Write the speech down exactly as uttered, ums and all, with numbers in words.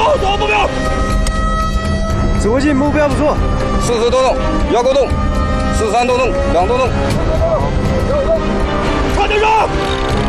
好找目标。 左近目标不错。 四四多动，幺勾动，四三多动，两多动。 看对上。